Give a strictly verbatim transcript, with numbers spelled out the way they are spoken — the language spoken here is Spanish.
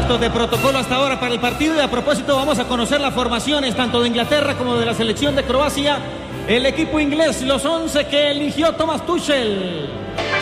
Minutos de protocolo hasta ahora para el partido y a propósito vamos a conocer las formaciones tanto de Inglaterra como de la selección de Croacia. El equipo inglés, los once que eligió Thomas Tuchel.